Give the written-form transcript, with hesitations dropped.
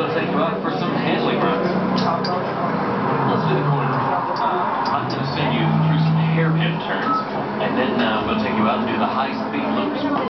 we'll take you out for some handling runs. Let's do the corner. I'm going to send you through some hairpin turns, and then we'll take you out and do the high-speed loops.